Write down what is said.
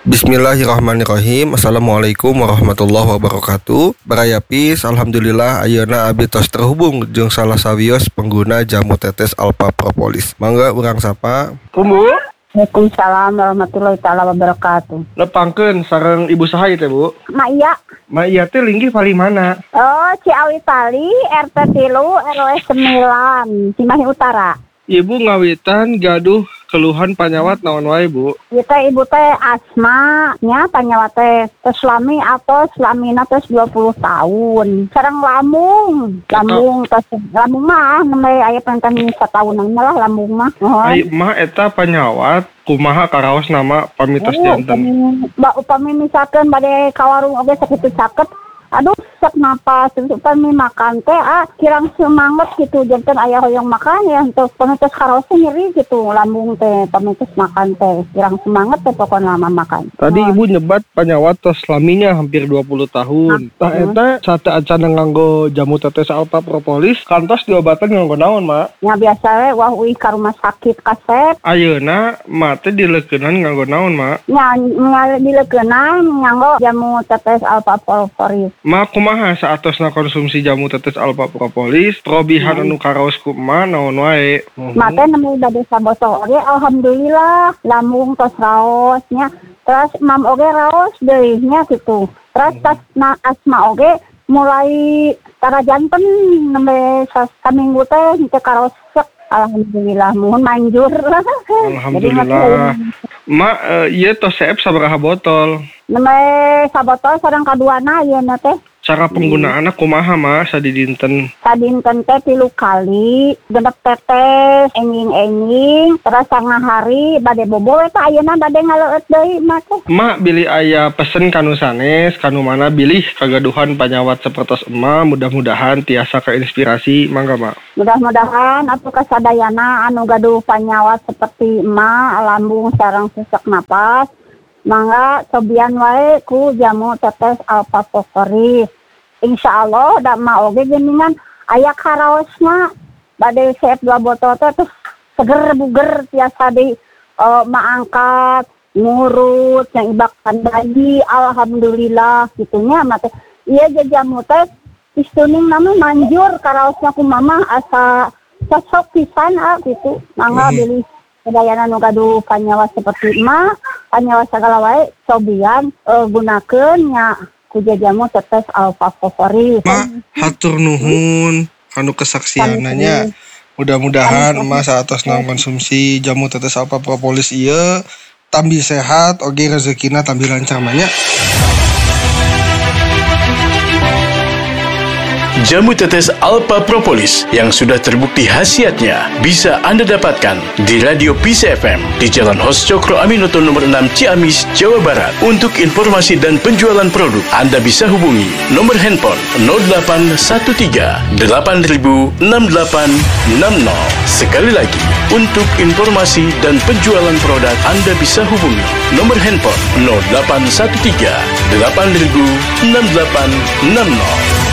Bismillahirrahmanirrahim. Assalamualaikum warahmatullahi wabarakatuh. Barayapis, alhamdulillah ayeuna abdi tos terhubung jeung salah sawios pengguna jamu tetes Alpha Propolis. Mangga urang sapa. Kumbu. Waalaikumsalam warahmatullahi taala wabarakatuh. Lepangkeun sareng ibu saha teh, Bu? Mak iya. Mak iya teh linggih pali mana? Oh, Ciawi Tali, RT 3, RW 9, Cimahi Utara. Ibu ngawitan gaduh keluhan panyawat naon wae, Bu? Ieu teh ibu teh asma nya panyawat teh selami atau selamina teh 20 tahun. Sareng lambung mah nembe aya pengen satahunan lah lambung mah. Ai mah eta panyawat kumaha karaos nama pamitos janten. Upami misalkan bade ka warung oge sakitu caket. Aduh, sak napas, upami makan teh kirang semangat gitu, janten aya hoyong makan ya untuk pamitos karosnya nyeri gitu, lambung teh pamitos makan teh kirang semangat teh pokoknya lama makan. Tadi ibu nyebat panyawat tos laminya hampir 20 tahun. Tah eta sate acan nganggo jamu tetes Alpha Propolis, kantos diobatan nganggo naon, Mak? Ya biasa we wah uih ka rumah sakit kasep. Ayeuna mah teh dileukeunnan nganggo naon, Mak? Ya dileukeunnan nganggo jamu tetes Alpha Propolis. Ma kumaha saatosna konsumsi jamu tetes Alpha Propolis, probihan anu karaos kumaha naon wae. Mate nemu bade sabotol oge alhamdulillah lambung tos raosnya. Terus mam oge raos deui nya gitu. Terus tas asma oge mulai tara janten nembe saminggu teh henteu karaos alhamdulillah mohon manjur. Alhamdulillah. Ma ieu tos seep sabaraha botol? Nembe sabotol sareng kaduana ieu na teh. Cara penggunaanna kumaha, Ma, sadidinten? Sadinten teh 3 kali, genep tetes, enging-enging, terus sangah hari bade bobo eta ayeuna bade ngaleueut deui mah teh. Ma bilih aya pesen kanu sanes, kanu mana bilih kagaduhan panyawat sapertos emma, mudah-mudahan tiasa keinspirasi, mangga, Ma. Mudah-mudahan atuh kasadayana anu gaduh panyawat seperti emma, lambung sareng sesak napas, mangga cobian wae ku jamu tetes Alpha Propolis. Insyaallah da mah oge geuningan aya karaosna bade seep 2 botol teh terus seger buger tiasa di maangkat ngurut yang ibakan bayi alhamdulillah gitunya mah teh ieu jamu teh istuning nama manjur karaosna ku mama asa cocok pisan gitu mangga beli sedayana nu gaduh panyawat seperti emak panyawat sagala wae cobian gunakeun nya ku jamu tetes Alpha Propolis. Ma, hatur nuhun kanu kesaksiananya. Mudah-mudahan emas saatosna konsumsi jamu tetes Alpha Propolis ieu tambi sehat oge rezekina tambi lancar nya. Jamu tetes Alpha Propolis yang sudah terbukti khasiatnya bisa Anda dapatkan di Radio Peace FM di Jalan Hos Cokro Aminoto nomor 6 Ciamis, Jawa Barat. Untuk informasi dan penjualan produk, Anda bisa hubungi nomor handphone 0813 8000 6860. Sekali lagi, untuk informasi dan penjualan produk, Anda bisa hubungi nomor handphone 0813 8000 6860.